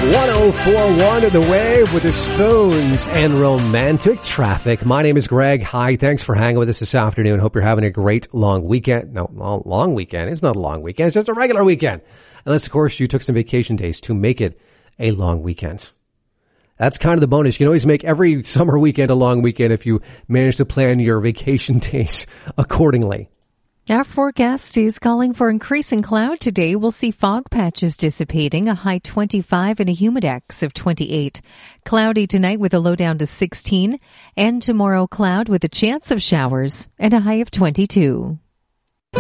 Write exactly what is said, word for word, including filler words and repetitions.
one oh four point one to the Wave with the Spoons and Romantic Traffic. My name is Greg. Hi, thanks for hanging with us this afternoon. Hope you're having a great long weekend. No, long weekend. It's not a long weekend. It's just a regular weekend. Unless, of course, you took some vacation days to make it a long weekend. That's kind of the bonus. You can always make every summer weekend a long weekend if you manage to plan your vacation days accordingly. Our forecast is calling for increasing cloud today. We'll see fog patches dissipating, a high twenty-five and a humidex of twenty-eight. Cloudy tonight with a low down to sixteen. And tomorrow cloud with a chance of showers and a high of twenty-two.